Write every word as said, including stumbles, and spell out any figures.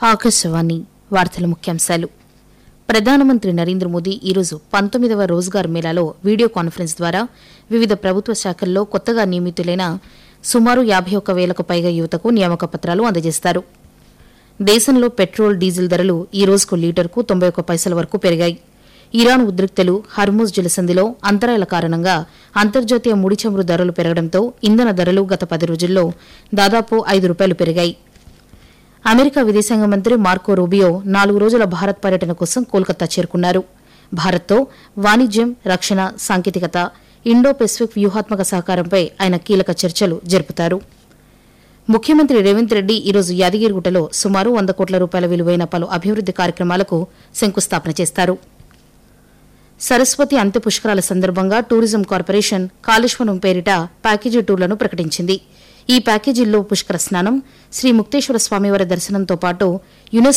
ఆకాశవాణి వార్తల ముఖ్యాంశాలు. ప్రధానమంత్రి నరేంద్ర మోదీ ఈరోజు పంతొమ్మిదవ రోజ్గార్ మేళాలో వీడియో కాన్ఫరెన్స్ ద్వారా వివిధ ప్రభుత్వ శాఖల్లో కొత్తగా నియమితులైన సుమారు యాబై ఒక్క వేలకు పైగా యువతకు నియామక పత్రాలు అందజేస్తారు. దేశంలో పెట్రోల్, డీజిల్ ధరలు ఈ రోజుకు లీటర్కు తొంభై ఒక్క పైసల వరకు పెరిగాయి. ఇరాన్ ఉద్రిక్తలు, హర్ముజ్ జలసంధిలో అంతరాయాల కారణంగా అంతర్జాతీయ ముడి చమురు ధరలు పెరగడంతో ఇంధన ధరలు గత పది రోజుల్లో దాదాపు ఐదు రూపాయలు పెరిగాయి. అమెరికా విదేశాంగ మంత్రి మార్కో రూబియో నాలుగు రోజుల భారత్ పర్యటన కోసం కోల్కతా చేరుకున్నారు. భారత్తో వాణిజ్యం, రక్షణ, సాంకేతికత, ఇండో పెసిఫిక్ వ్యూహాత్మక సహకారంపై ఆయన కీలక చర్చలు జరుపుతారు. ముఖ్యమంత్రి రేవంత్ రెడ్డి ఈరోజు యాదగిరిగుట్టలో సుమారు వంద కోట్ల రూపాయల విలువైన పలు అభివృద్ది కార్యక్రమాలకు శంకుస్థాపన చేస్తారు. సరస్వతి అంత్య పుష్కరాల సందర్భంగా టూరిజం కార్పొరేషన్ కాళేశ్వరం పేరిట ప్యాకేజీ టూర్లను ప్రకటించింది. ఈ ప్యాకేజీల్లో పుష్కర స్నానం, శ్రీ ముక్తేశ్వర స్వామివారి దర్శనంతో పాటు యునెస్కో